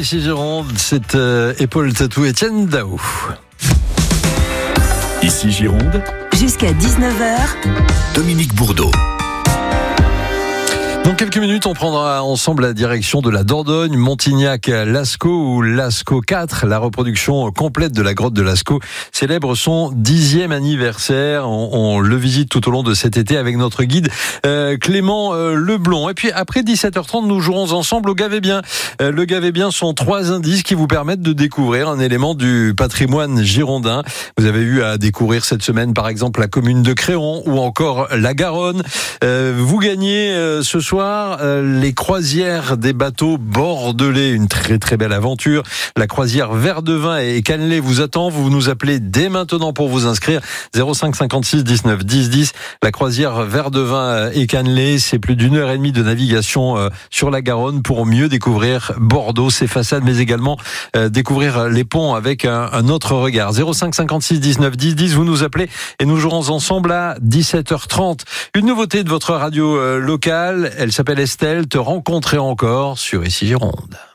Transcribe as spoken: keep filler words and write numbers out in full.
ici Gironde, c'est euh, Épaule Tatou Étienne Daou. Ici Gironde, jusqu'à dix-neuf heures, Dominique Bourdeau. Dans quelques minutes, on prendra ensemble la direction de la Dordogne, Montignac, Lascaux ou Lascaux quatre. La reproduction complète de la grotte de Lascaux célèbre son dixième anniversaire. On, on le visite tout au long de cet été avec notre guide euh, Clément euh, Leblond. Et puis après dix-sept heures trente, nous jouerons ensemble au Gavet Bien. Euh, le Gavet Bien sont trois indices qui vous permettent de découvrir un élément du patrimoine girondin. Vous avez eu à découvrir cette semaine, par exemple, la commune de Créon ou encore la Garonne. Euh, vous gagnez euh, ce soir Euh, les croisières des bateaux bordelais, une très très belle aventure. La croisière Vert de Vin et Cannelée vous attend. Vous nous appelez dès maintenant pour vous inscrire. zéro cinq cinquante-six dix-neuf dix dix. La croisière Vert de Vin et Cannelée, c'est plus d'une heure et demie de navigation euh, sur la Garonne pour mieux découvrir Bordeaux, ses façades, mais également euh, découvrir les ponts avec un, un autre regard. zéro cinq cinquante-six dix-neuf dix dix. Vous nous appelez et nous jouerons ensemble à dix-sept heures trente. Une nouveauté de votre radio euh, locale. Elle s'appelle Estelle, te rencontrer encore sur Ici Gironde.